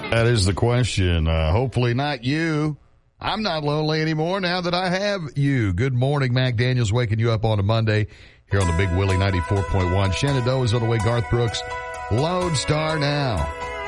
That is the question. Hopefully not you. I'm not lonely anymore now that I have you. Good morning, Mac Daniels, waking you up on a Monday here on the Big Willie 94.1. Shenandoah is on the way. Garth Brooks, Lone Star now.